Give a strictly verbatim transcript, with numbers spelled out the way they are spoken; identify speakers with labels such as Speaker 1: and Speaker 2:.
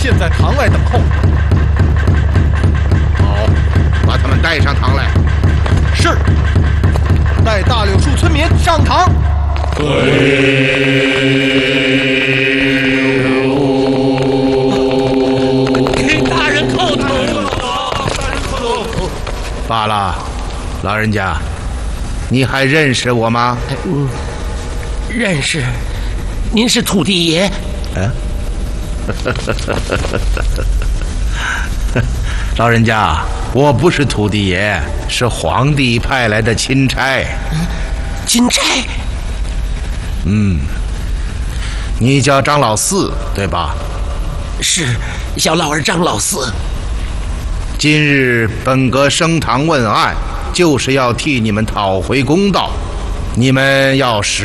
Speaker 1: 现在堂外等候。
Speaker 2: 好，把他们带上堂来。
Speaker 1: 是。带大柳树村民上堂。
Speaker 3: 给大人叩头！
Speaker 1: 大人叩头！
Speaker 2: 罢了，老人家，你还认识我吗？
Speaker 3: 嗯，认识。您是土地爷？
Speaker 2: 嗯。老人家，我不是土地爷，是皇帝派来的钦差。
Speaker 3: 钦差？
Speaker 2: 嗯，你叫张老四对吧？
Speaker 3: 是，小老儿张老四。
Speaker 2: 今日本阁升堂问案，就是要替你们讨回公道，你们要实